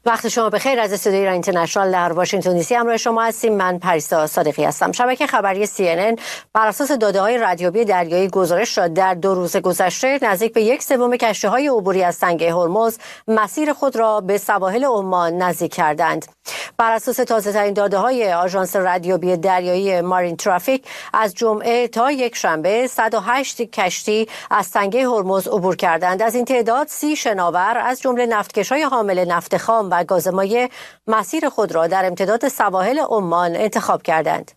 وقت شما بخیر. از استودیوی ایران اینترنشنال در واشنگتن دی سی همراه شما هستیم. من پریسا صادقی هستم. شبکه خبری CNN بر اساس داده‌های ردیابی دریایی گزارش داد در 2 روز گذشته نزدیک به 1/3 کشتی‌های عبوری از تنگه هرمز مسیر خود را به سواحل عمان نزدیک کردند. بر اساس تازه‌ترین داده‌های آژانس ردیابی دریایی مارین ترافیک از جمعه تا یکشنبه 108 کشتی از تنگه هرمز عبور کردند. از این تعداد 30 شناور از جمله نفتکش‌های حامل نفت خام و گاز مایع مسیر خود را در امتداد سواحل عمان انتخاب کردند.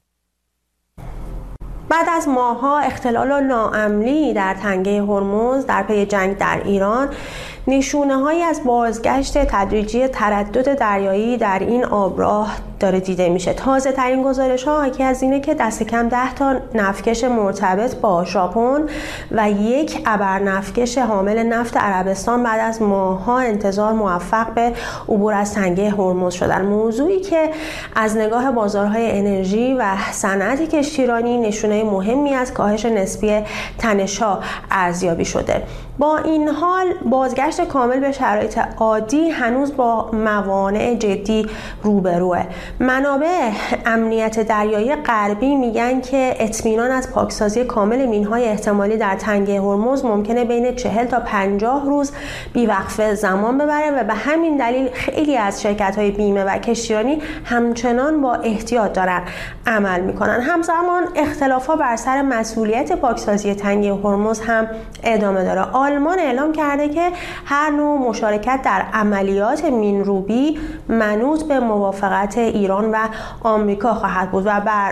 بعد از ماه‌ها اختلال و ناامنی در تنگه هرمز در پی جنگ در ایران، نشونه‌هایی از بازگشت تدریجی تردد دریایی در این آبراه داره دیده میشه. تازه ترین گزارش‌ها حاکی از اینه که دست کم 10 تا نفتکش مرتبط با ژاپن و 1 ابرنفتکش حامل نفت عربستان بعد از ماه‌ها انتظار موفق به عبور از تنگه هرمز شدن. موضوعی که از نگاه بازارهای انرژی و صنعت کشتیرانی نشونه مهمی از کاهش نسبی تنش‌ها ارزیابی شده. با این حال بازگشت کامل به شرایط عادی هنوز با موانع جدی روبروه. منابع امنیت دریایی غربی میگن که اطمینان از پاکسازی کامل مین‌های احتمالی در تنگه هرمز ممکنه بین 40 تا 50 روز بی‌وقفه زمان ببره و به همین دلیل خیلی از شرکت‌های بیمه و کشتیرانی همچنان با احتیاط دارن عمل میکنن. همزمان اختلافات بر سر مسئولیت پاکسازی تنگه هرمز هم ادامه داره. آلمان اعلام کرده که هر نوع مشارکت در عملیات مین‌روبی منوط به موافقت ایران و آمریکا خواهد بود و بر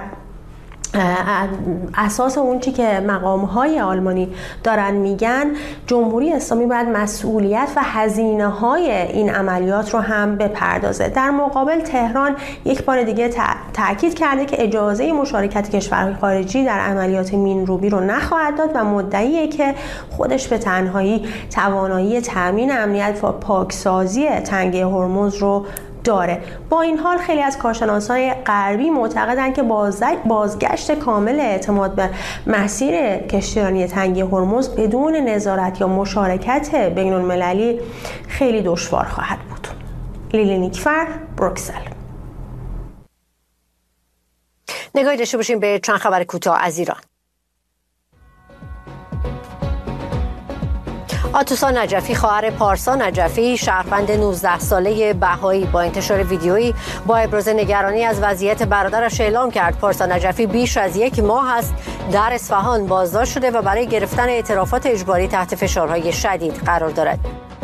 اساس اون چی که مقام‌های آلمانی دارن میگن، جمهوری اسلامی باید مسئولیت و هزینه‌های این عملیات رو هم بپردازه. در مقابل تهران یک بار دیگه تاکید کرده که اجازه مشارکت کشورهای خارجی در عملیات مین‌روبی رو نخواهد داد و مدعیه که خودش به تنهایی توانایی تامین امنیت و پاکسازی تنگه هرمز رو داره. با این حال خیلی از کارشناسان غربی معتقدند که بازگشت کامل اعتماد به مسیر کشتیرانی تنگه هرمز بدون نظارت یا مشارکت بین‌المللی خیلی دشوار خواهد بود. لیلی نیکفر، بروکسل. نگاهی داشته باشیم به چند خبر کوتاه از ایران. آتوسا نجفی خواهر پارسا نجفی شهروند 19 ساله بهایی با انتشار ویدیویی با ابراز نگرانی از وضعیت برادرش اعلام کرد پارسا نجفی بیش از 1 ماه است در اصفهان بازداشت شده و برای گرفتن اعترافات اجباری تحت فشارهای شدید قرار دارد.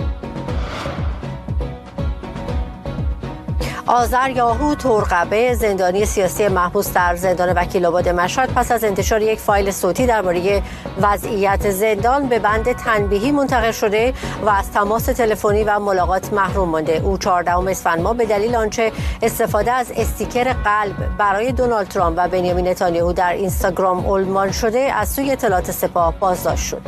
آذر یاهو ترقبه زندانی سیاسی محبوس در زندان وکیل‌آباد مشهد پس از انتشار یک فایل صوتی درباره وضعیت زندان به بند تنبیهی منتقل شده و از تماس تلفنی و ملاقات محروم مانده. او 14 اسفند ماه به دلیل آنچه استفاده از استیکر قلب برای دونالد ترامپ و بنیامین نتانیاهو در اینستاگرام عنوان شده از سوی اطلاعات سپاه بازداشت شد.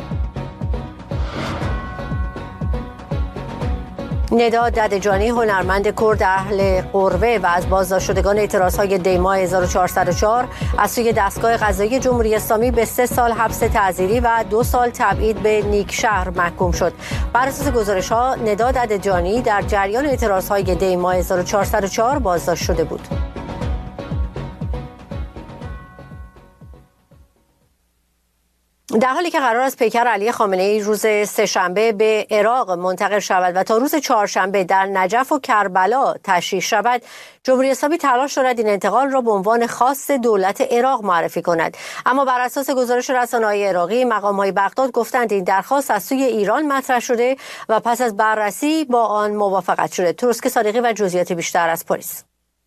ندا ددجانی هنرمند کرد اهل قروه و از بازداشت شدگان اعتراضهای دی‌ماه 1404 از سوی دستگاه قضایی جمهوری اسلامی به 3 سال حبس تعزیری و 2 سال تبعید به نیکشهر محکوم شد. بر اساس گزارش‌ها ندا ددجانی در جریان اعتراضهای دی‌ماه 1404 بازداشت شده بود. در حالی که قرار است پیکر علی خامنه‌ای روز سه‌شنبه به عراق منتقل شود و تا روز چهارشنبه در نجف و کربلا تشریح شود، جمهوری اسلامی تلاش دارد این انتقال را به عنوان خاص دولت عراق معرفی کند. اما بر اساس گزارش رسانه‌های عراقی، مقام‌های بغداد گفتند این درخواست از سوی ایران مطرح شده و پس از بررسی با آن موافقت شده. تروسک صادقی و جزئیات بیشتر از پاریس.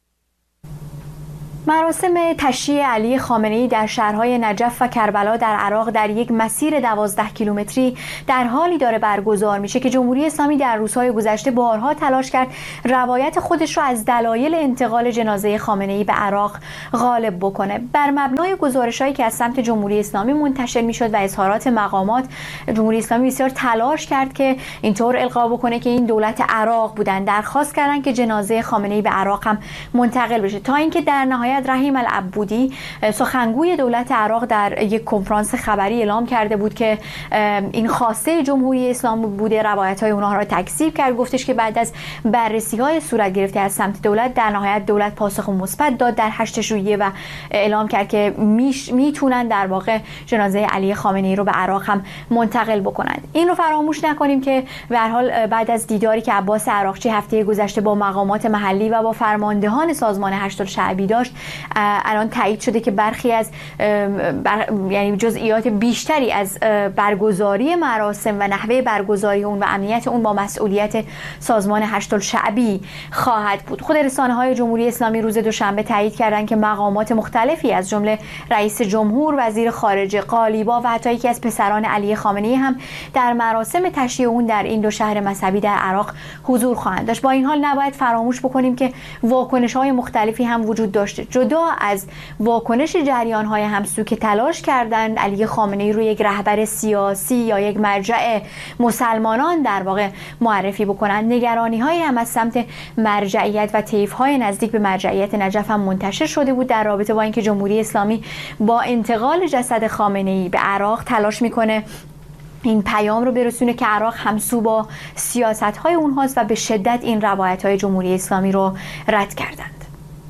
مراسم تشییع علی خامنه‌ای در شهرهای نجف و کربلا در عراق در یک مسیر 12 کیلومتری در حالی داره برگزار میشه که جمهوری اسلامی در روزهای گذشته بارها تلاش کرد روایت خودش رو از دلایل انتقال جنازه خامنه‌ای به عراق غالب بکنه. بر مبنای گزارش‌هایی که از سمت جمهوری اسلامی منتشر میشد و اظهارات مقامات، جمهوری اسلامی بسیار تلاش کرد که اینطور القا بکنه که این دولت عراق بودن، درخواست کردن که جنازه خامنه‌ای به عراق هم منتقل بشه، تا اینکه در نهایت مملکت رحیم العبودی سخنگوی دولت عراق در یک کنفرانس خبری اعلام کرده بود که این خواسته جمهوری اسلامی بوده، روایت‌های اونها را تکذیب کرد. گفتش که بعد از بررسی‌های صورت گرفته از سمت دولت، در نهایت دولت پاسخ مثبت داد در 8 ژوئیه و اعلام کرد که میتونن در واقع جنازه علی خامنه‌ای رو به عراق هم منتقل بکنند. این رو فراموش نکنیم که به هر حال بعد از دیداری که عباس عراقچی هفته گذشته با مقامات محلی و با فرماندهان سازمان هشت‌الشعبی داشت، الان تایید شده که برخی از یعنی جزئیات بیشتری از برگزاری مراسم و نحوه برگزاری اون و امنیت اون با مسئولیت سازمان هشت‌الشعبی خواهد بود. خود رسانه‌های جمهوری اسلامی روز دوشنبه تایید کردند که مقامات مختلفی از جمله رئیس جمهور، وزیر خارجه، قالیباف و حتی یکی از پسران علی خامنه‌ای هم در مراسم تشییع اون در این دو شهر مذهبی در عراق حضور خواهند داشت. با این حال نباید فراموش بکنیم که واکنش‌های مختلفی هم وجود داشته. جدا از واکنش جریان‌های همسو که تلاش کردند علی خامنه‌ای رو یک رهبر سیاسی یا یک مرجع مسلمانان در واقع معرفی بکنند، نگرانی‌هایی هم از سمت مرجعیت و طیف‌های نزدیک به مرجعیت نجف هم منتشر شده بود در رابطه با اینکه جمهوری اسلامی با انتقال جسد خامنه‌ای به عراق تلاش می‌کنه این پیام رو برسونه که عراق همسو با سیاست‌های اونهاست و به شدت این روایت‌های جمهوری اسلامی رو رد کردند.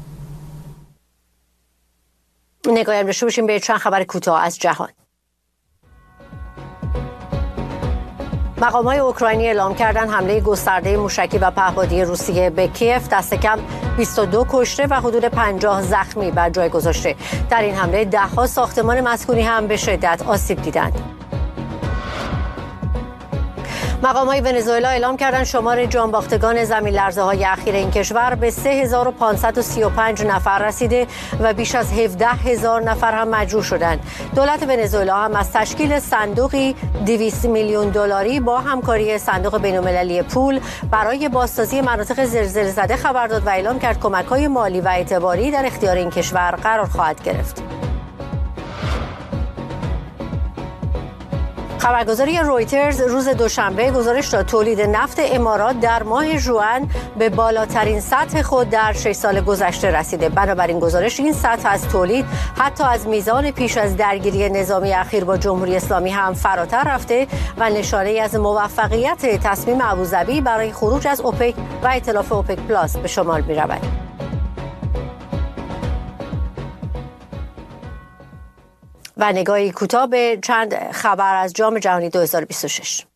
نگاهی داشته باشیم به چند خبر کوتاه از جهان. مقامات اوکراینی اعلام کردند حمله گسترده موشکی و پهپادی روسیه به کیف دست کم 22 کشته و حدود 50 زخمی بر جای گذاشته. در این حمله ده‌ها ساختمان مسکونی هم به شدت آسیب دیدند. مقامات ونزوئلا اعلام کردند شمار جانباختگان زمین‌لرزه‌های اخیر این کشور به 3535 نفر رسیده و بیش از 17000 نفر هم مجروح شدند. دولت ونزوئلا هم از تشکیل صندوقی 200 میلیون دلاری با همکاری صندوق بین‌المللی پول برای بازسازی مناطق زلزله زده خبر داد و اعلام کرد کمک‌های مالی و اعتباری در اختیار این کشور قرار خواهد گرفت. خبرگزاری رویترز روز دوشنبه گزارش داد تولید نفت امارات در ماه ژوئن به بالاترین سطح خود در 6 سال گذشته رسیده. بنابراین گزارش این سطح از تولید حتی از میزان پیش از درگیری نظامی اخیر با جمهوری اسلامی هم فراتر رفته و نشانه‌ای از موفقیت تصمیم ابوظبی برای خروج از اوپک و ائتلاف اوپک پلاس به شمار می‌رود. و نگاهی کوتاه به چند خبر از جام جهانی 2026.